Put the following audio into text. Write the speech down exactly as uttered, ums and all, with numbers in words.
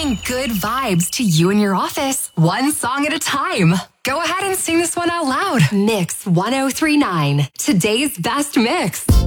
bringing good vibes to you and your office, one song at a time. Go ahead and sing this one out loud. Mix one oh three point nine, today's best mix.